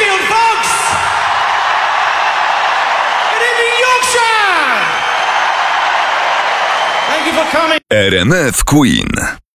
Mansfield, folks! Good evening, Yorkshire! Thank you for coming. RMF Queen.